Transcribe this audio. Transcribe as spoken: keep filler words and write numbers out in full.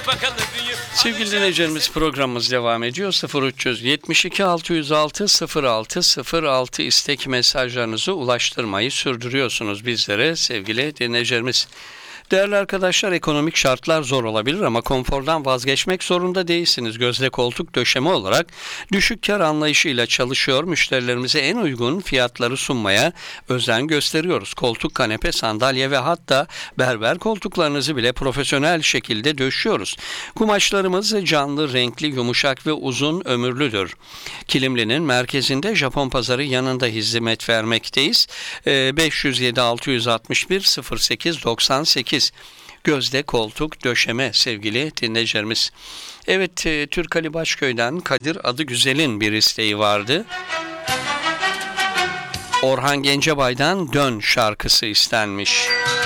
bakalım büyü. Sevgili dinleyicilerimiz, programımız devam ediyor. sıfır üç yetmiş iki altı yüz altı sıfır altı sıfır altı istek mesajlarınızı ulaştırmayı sürdürüyorsunuz bizlere sevgili dinleyicilerimiz. Değerli arkadaşlar, ekonomik şartlar zor olabilir ama konfordan vazgeçmek zorunda değilsiniz. Gözde koltuk döşeme olarak düşük kar anlayışıyla çalışıyor, müşterilerimize en uygun fiyatları sunmaya özen gösteriyoruz. Koltuk, kanepe, sandalye ve hatta berber koltuklarınızı bile profesyonel şekilde döşüyoruz. Kumaşlarımız canlı, renkli, yumuşak ve uzun ömürlüdür. Kilimli'nin merkezinde, Japon pazarı yanında hizmet vermekteyiz. beş yüz yedi altı yüz altmış bir sıfır sekiz doksan sekiz Gözde koltuk döşeme sevgili dinleyicilerimiz. Evet, e, Türk Ali Başköy'den Kadir Adı Güzel'in bir isteği vardı. Orhan Gencebay'dan Dön şarkısı istenmiş.